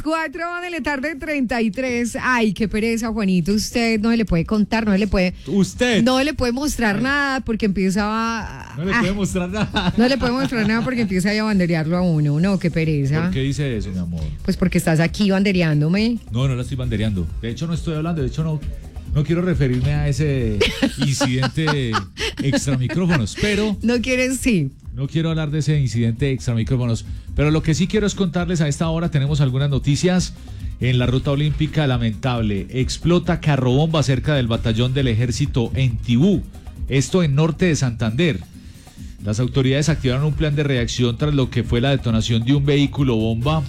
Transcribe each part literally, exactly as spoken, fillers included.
cuatro de la tarde, treinta y tres. Ay, qué pereza, Juanito. Usted no se le puede contar, no se le puede. Usted. No le puede mostrar Ay. nada porque empieza a. No le puede ah, mostrar nada. No le puede mostrar nada porque empieza a banderearlo a uno. No, qué pereza. ¿Por qué dice eso, mi amor? Pues porque estás aquí bandereándome. No, no la estoy bandereando. De hecho, no estoy hablando. De hecho, no. No quiero referirme a ese incidente extra micrófonos, pero... No quieres, sí. No quiero hablar de ese incidente extra micrófonos, pero lo que sí quiero es contarles a esta hora, tenemos algunas noticias en la ruta olímpica. Lamentable, explota carrobomba cerca del batallón del ejército en Tibú, esto en norte de Santander. Las autoridades activaron un plan de reacción tras lo que fue la detonación de un vehículo bomba.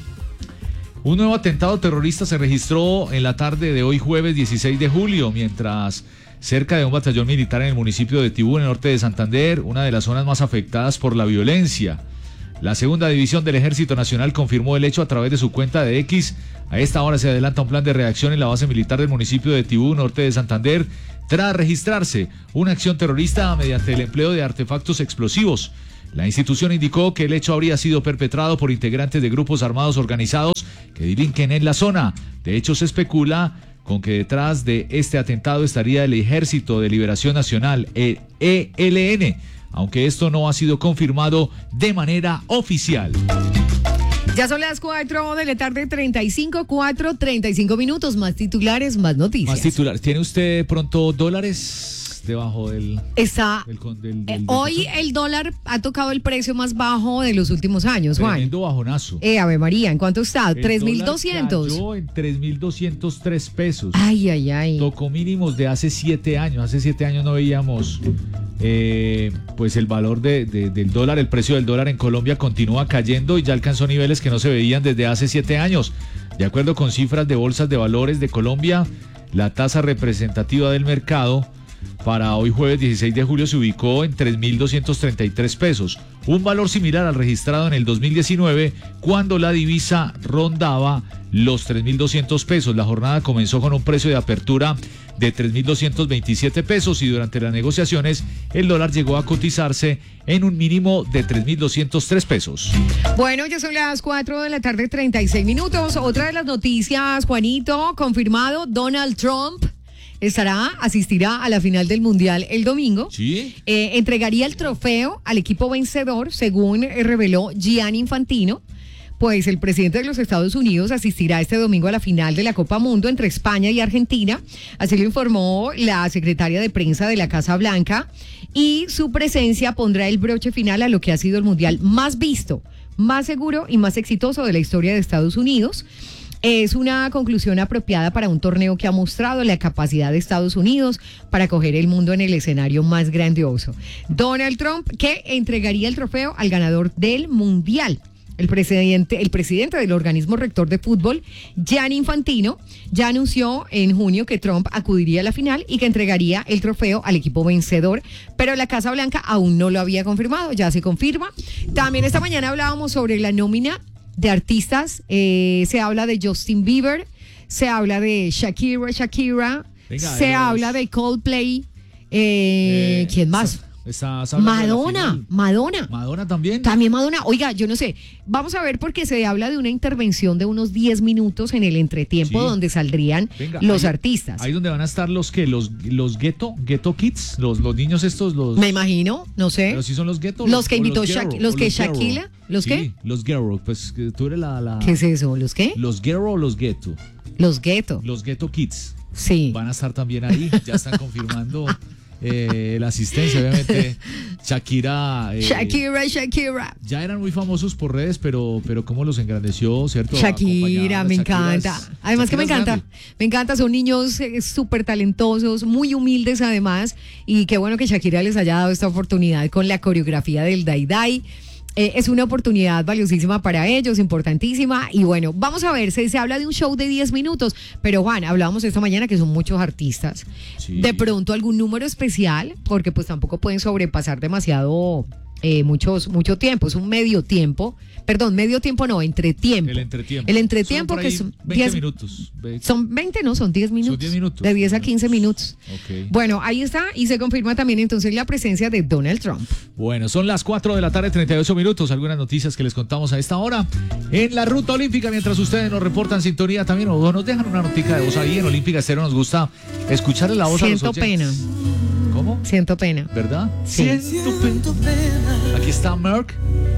Un nuevo atentado terrorista se registró en la tarde de hoy jueves dieciséis de julio, mientras cerca de un batallón militar en el municipio de Tibú, en el norte de Santander, una de las zonas más afectadas por la violencia. La segunda división del Ejército Nacional confirmó el hecho a través de su cuenta de X. A esta hora se adelanta un plan de reacción en la base militar del municipio de Tibú, norte de Santander, tras registrarse una acción terrorista mediante el empleo de artefactos explosivos. La institución indicó que el hecho habría sido perpetrado por integrantes de grupos armados organizados que delinquen en la zona. De hecho, se especula con que detrás de este atentado estaría el Ejército de Liberación Nacional, el E L N, aunque esto no ha sido confirmado de manera oficial. Ya son las cuatro de la tarde, treinta y cinco, cuatro, treinta y cinco minutos. Más titulares, más noticias. Más titulares. ¿Tiene usted pronto dólares debajo del... Está... Del, del, del, del, hoy del el dólar ha tocado el precio más bajo de los últimos años, Juan. Tremendo bajonazo. Eh, Ave María, ¿en cuánto está? ¿tres mil doscientos? Cayó en tres mil doscientos tres pesos. Ay, ay, ay. Tocó mínimos de hace siete años. Hace siete años no veíamos eh, pues el valor de, de, del dólar. El precio del dólar en Colombia continúa cayendo y ya alcanzó niveles que no se veían desde hace siete años. De acuerdo con cifras de bolsas de valores de Colombia, la tasa representativa del mercado para hoy jueves dieciséis de julio se ubicó en tres mil doscientos treinta y tres pesos, un valor similar al registrado en el dos mil diecinueve, cuando la divisa rondaba los tres mil doscientos pesos. La jornada comenzó con un precio de apertura de tres mil doscientos veintisiete pesos y durante las negociaciones el dólar llegó a cotizarse en un mínimo de tres mil doscientos tres pesos. Bueno, ya son las cuatro de la tarde, treinta y seis minutos. Otra de las noticias, Juanito, confirmado, Donald Trump estará, asistirá a la final del Mundial el domingo. Sí. Eh, entregaría el trofeo al equipo vencedor, según reveló Gianni Infantino. Pues el presidente de los Estados Unidos asistirá este domingo a la final de la Copa Mundo entre España y Argentina. Así lo informó la secretaria de prensa de la Casa Blanca. Y su presencia pondrá el broche final a lo que ha sido el Mundial más visto, más seguro y más exitoso de la historia de Estados Unidos. Es una conclusión apropiada para un torneo que ha mostrado la capacidad de Estados Unidos para coger el mundo en el escenario más grandioso. Donald Trump, que entregaría el trofeo al ganador del Mundial. El presidente, el presidente del organismo rector de fútbol, Gianni Infantino, ya anunció en junio que Trump acudiría a la final y que entregaría el trofeo al equipo vencedor, pero la Casa Blanca aún no lo había confirmado, ya se confirma. También esta mañana hablábamos sobre la nómina de artistas, eh, se habla de Justin Bieber, se habla de Shakira, Shakira, Venga, se habla de Coldplay, eh, eh, ¿quién más? Está, está Madonna, Madonna. Madonna también. También Madonna. Oiga, yo no sé. Vamos a ver porque se habla de una intervención de unos diez minutos en el entretiempo, sí, donde saldrían Venga, los ahí, artistas. Ahí donde van a estar los que los los ghetto, ghetto kids, los los niños estos, los. Me imagino, no sé. Pero sí son los ghetto. Los, los que invitó los, Shak, los que los Shakira, ¿los sí, qué? Los ghetto, pues tú eres la, la. ¿Qué es eso? ¿Los qué? Los ghetto o los ghetto. Los ghetto. Los ghetto kids. Sí. Van a estar también ahí, ya están confirmando. Eh, la asistencia, obviamente. Shakira, eh, Shakira, Shakira. Ya eran muy famosos por redes, pero, pero cómo los engrandeció, ¿cierto? Shakira, me encanta. Es, además Shakira que me encanta, grande. me encanta, son niños eh, súper talentosos, muy humildes además, y qué bueno que Shakira les haya dado esta oportunidad con la coreografía del Dai Dai. Eh, es una oportunidad valiosísima para ellos, importantísima. Y bueno, vamos a ver, se, se habla de un show de diez minutos, pero Juan, hablábamos esta mañana que son muchos artistas. Sí. De pronto algún número especial, porque pues tampoco pueden sobrepasar demasiado eh, muchos, mucho tiempo, es un medio tiempo, perdón, medio tiempo no, entretiempo. El entretiempo. El entretiempo son que son veinte diez minutos. veinte. Son veinte, no, son diez minutos. Son diez minutos. De diez a quince minutos. Ok. Bueno, ahí está y se confirma también entonces la presencia de Donald Trump. Bueno, son las cuatro de la tarde, treinta y ocho minutos. Algunas noticias que les contamos a esta hora en la ruta olímpica. Mientras ustedes nos reportan sintonía también o nos dejan una notica de voz ahí en Olímpica Estéreo. Nos gusta escucharle la voz Siento a los oyentes. pena. ¿Cómo? Siento pena. ¿Verdad? Sí. Siento pena. Aquí está Merck.